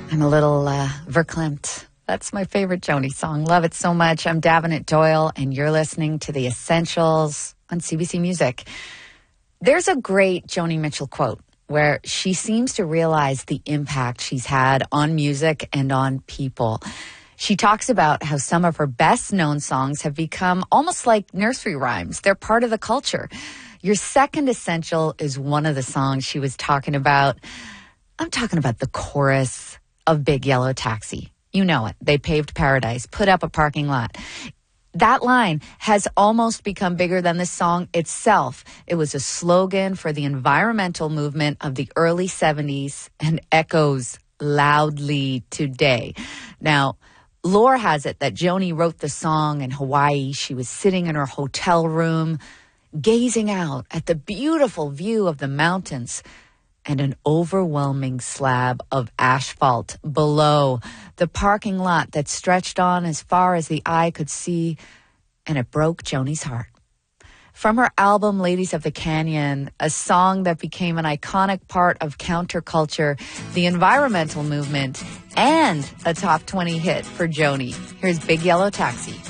I'm a little verklempt. That's my favorite Joni song. Love it so much. I'm Davenant Doyle, and you're listening to The Essentials on CBC Music. There's a great Joni Mitchell quote where she seems to realize the impact she's had on music and on people. She talks about how some of her best-known songs have become almost like nursery rhymes. They're part of the culture. Your second essential is one of the songs she was talking about. I'm talking about the chorus of Big Yellow Taxi. You know it. They paved paradise, put up a parking lot. That line has almost become bigger than the song itself. It was a slogan for the environmental movement of the early 70s and echoes loudly today. Now, lore has it that Joni wrote the song in Hawaii. She was sitting in her hotel room, gazing out at the beautiful view of the mountains and an overwhelming slab of asphalt below, the parking lot that stretched on as far as the eye could see, and it broke Joni's heart. From her album Ladies of the Canyon, a song that became an iconic part of counterculture, the environmental movement, and a top 20 hit for Joni. Here's Big Yellow Taxi.